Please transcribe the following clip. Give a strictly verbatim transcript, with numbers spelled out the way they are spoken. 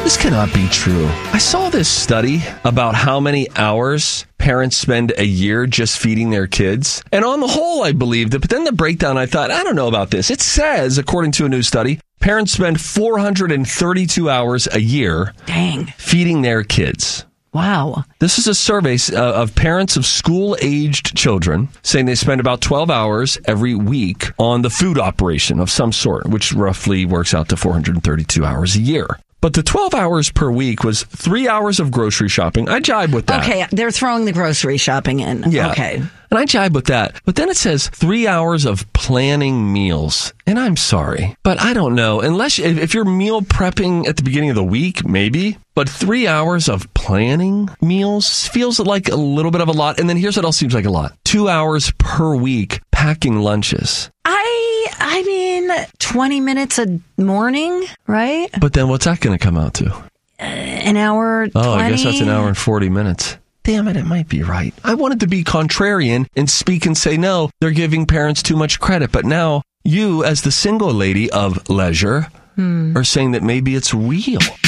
This cannot be true. I saw this study about how many hours parents spend a year just feeding their kids. And on the whole, I believed it. But then the breakdown, I thought, I don't know about this. It says, according to a new study, parents spend four hundred thirty-two hours a year Dang. feeding their kids. Wow. This is a survey uh, of parents of school-aged children saying they spend about twelve hours every week on the food operation of some sort, which roughly works out to four hundred thirty-two hours a year. But the twelve hours per week was three hours of grocery shopping. I jibe with that. Okay, they're throwing the grocery shopping in. Yeah. Okay. And I jibe with that. But then it says three hours of planning meals. And I'm sorry, but I don't know. Unless, if you're meal prepping at the beginning of the week, maybe. But three hours of planning meals feels like a little bit of a lot. And then here's what else seems like a lot. Two hours per week packing lunches. I, I mean, twenty minutes a morning, right? But then what's that going to come out to? Uh, an hour, twenty? Oh, I guess that's an hour and forty minutes. Damn it, it might be right. I wanted to be contrarian and speak and say, no, they're giving parents too much credit. But now you, as the single lady of leisure, hmm. are saying that maybe it's real.